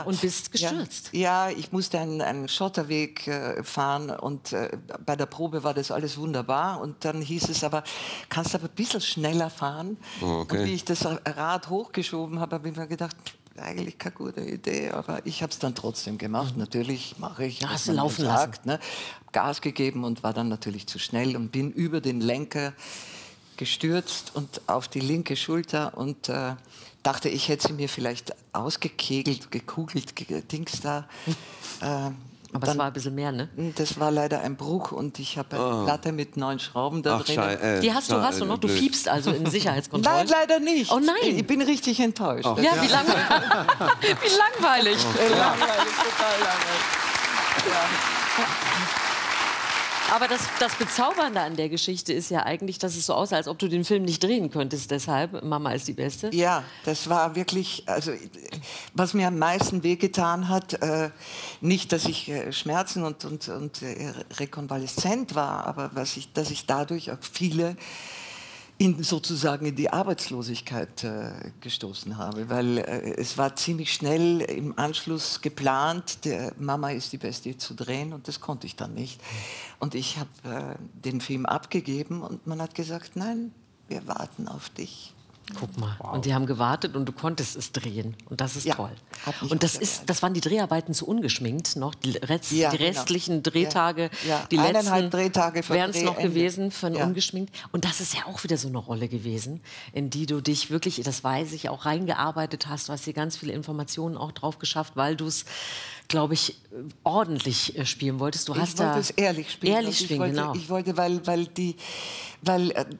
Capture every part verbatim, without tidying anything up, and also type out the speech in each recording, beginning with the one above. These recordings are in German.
Und bist gestürzt. Ja, ja, ich musste einen, einen Schotterweg äh, fahren und äh, bei der Probe war das alles wunderbar. Und dann hieß es aber, kannst du aber ein bisschen schneller fahren? Oh, okay. Und wie ich das Rad hochgeschoben habe, habe ich mir gedacht, eigentlich keine gute Idee, aber ich habe es dann trotzdem gemacht. Mhm. Natürlich mache ich, ja, was man laufen sagt, lassen. Ne? Gas gegeben und war dann natürlich zu schnell und bin über den Lenker gestürzt und auf die linke Schulter und äh, dachte, ich hätte sie mir vielleicht ausgekegelt, gekugelt, Dings da. Äh, Aber es war ein bisschen mehr, ne? Das war leider ein Bruch und ich habe eine oh. Platte mit neun Schrauben da Ach, drin. äh, die hast du, hast du noch? Du fiebst also in Sicherheitskontrollen? Nein, leider nicht. Oh nein. Ich bin richtig enttäuscht. Oh. Ja, wie, lang wie langweilig. Oh, ja. Langweilig, total langweilig. Ja. Aber das, das Bezaubernde an der Geschichte ist ja eigentlich, dass es so aussah, als ob du den Film nicht drehen könntest. Deshalb, Mama ist die Beste. Ja, das war wirklich, also was mir am meisten wehgetan hat, äh, nicht, dass ich äh, Schmerzen und, und, und äh, rekonvaleszent war, aber was ich, dass ich dadurch auch viele in, sozusagen in die Arbeitslosigkeit äh, gestoßen habe, weil äh, es war ziemlich schnell im Anschluss geplant, der Mama ist die Beste zu drehen und das konnte ich dann nicht. Und ich habe äh, den Film abgegeben und man hat gesagt, nein, wir warten auf dich. Guck mal. Wow. Und die haben gewartet und du konntest es drehen. Und das ist ja, toll. Und das, ist, das waren die Dreharbeiten zu ungeschminkt noch. Die, Rest, ja, die restlichen genau. Drehtage, ja. Ja. die letzten Drehtage wären es noch gewesen für ein ja. ungeschminkt. Und das ist ja auch wieder so eine Rolle gewesen, in die du dich wirklich, das weiß ich, auch reingearbeitet hast. Du hast hier ganz viele Informationen auch drauf geschafft, weil du es, glaube ich, ordentlich spielen wolltest. Du hast ich wollte da es ehrlich spielen. Ehrlich spielen, ich wollte, genau. Ich wollte, weil, weil die... Weil, äh,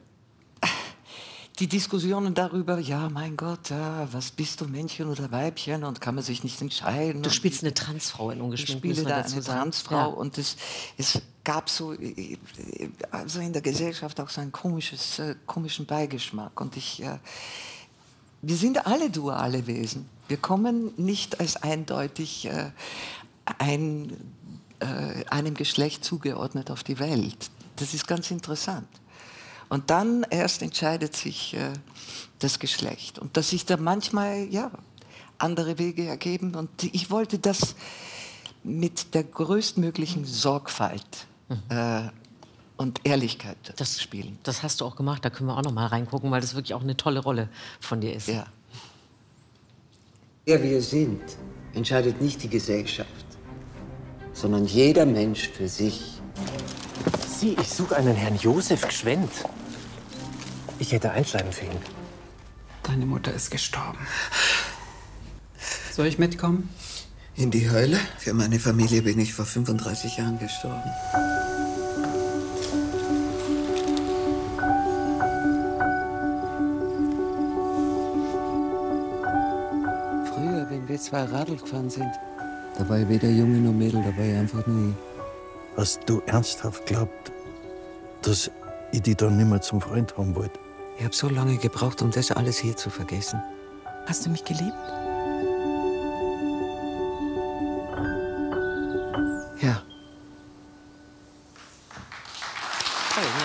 die Diskussionen darüber, ja, mein Gott, ja, was bist du, Männchen oder Weibchen und kann man sich nicht entscheiden. Du spielst eine Transfrau in Ungeschminkt. Ich spiele da dazu eine sagen. Transfrau ja. und es, es gab so also in der Gesellschaft auch so einen komisches, äh, komischen Beigeschmack. Und ich, äh, wir sind alle duale Wesen. Wir kommen nicht als eindeutig äh, ein, äh, einem Geschlecht zugeordnet auf die Welt. Das ist ganz interessant. Und dann erst entscheidet sich äh, das Geschlecht. Und dass sich da manchmal ja, andere Wege ergeben. Und ich wollte das mit der größtmöglichen Sorgfalt äh, und Ehrlichkeit das, spielen. Das hast du auch gemacht. Da können wir auch noch mal reingucken, weil das wirklich auch eine tolle Rolle von dir ist. Ja. Wer wir sind, entscheidet nicht die Gesellschaft, sondern jeder Mensch für sich. Sie, ich suche einen Herrn Josef Gschwend. Ich hätte Einschreiben für ihn. Deine Mutter ist gestorben. Soll ich mitkommen? In die Hölle? Für meine Familie bin ich vor fünfunddreißig Jahren gestorben. Früher, wenn wir zwei Radl gefahren sind, da war ich weder Junge noch Mädel, da war ich einfach nur ich. Hast du ernsthaft geglaubt, dass ich dich dann nicht mehr zum Freund haben wollte? Ich habe so lange gebraucht, um das alles hier zu vergessen. Hast du mich geliebt? Ja. Toll, ne?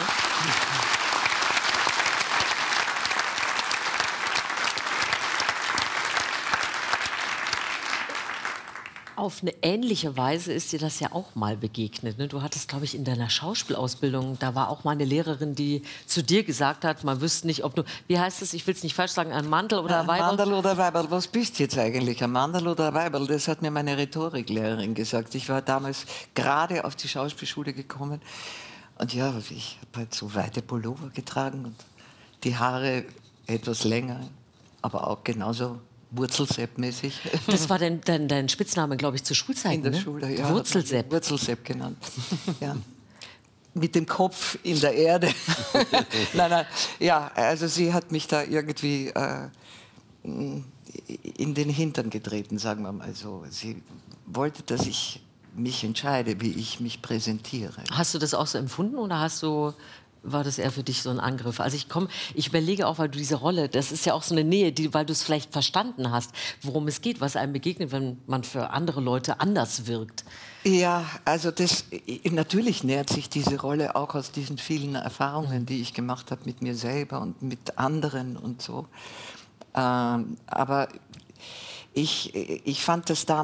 Auf eine ähnliche Weise ist dir das ja auch mal begegnet. Ne? Du hattest, glaube ich, in deiner Schauspielausbildung, da war auch mal eine Lehrerin, die zu dir gesagt hat, man wüsste nicht, ob du, wie heißt es, ich will es nicht falsch sagen, ein Mandel oder ein Weiberl? Mandel oder Weiberl, was bist du jetzt eigentlich, ein Mandel oder ein Weiberl? Das hat mir meine Rhetoriklehrerin gesagt. Ich war damals gerade auf die Schauspielschule gekommen und ja, ich habe halt so weite Pullover getragen und die Haare etwas länger, aber auch genauso Wurzelsepp-mäßig. Das war dein, dein, dein Spitzname, glaube ich, zur Schulzeit, in der ne? Schule, ja. Wurzelsepp. Wurzelsepp genannt. Ja. Mit dem Kopf in der Erde. Nein, nein. Ja, also sie hat mich da irgendwie äh, in den Hintern getreten, sagen wir mal so. Sie wollte, dass ich mich entscheide, wie ich mich präsentiere. Hast du das auch so empfunden oder hast du, war das eher für dich so ein Angriff? Also ich komme, ich überlege auch, weil du diese Rolle, das ist ja auch so eine Nähe, die, weil du es vielleicht verstanden hast, worum es geht, was einem begegnet, wenn man für andere Leute anders wirkt. Ja, also das, natürlich nährt sich diese Rolle auch aus diesen vielen Erfahrungen, die ich gemacht habe mit mir selber und mit anderen und so. Ähm, aber ich, ich fand das damals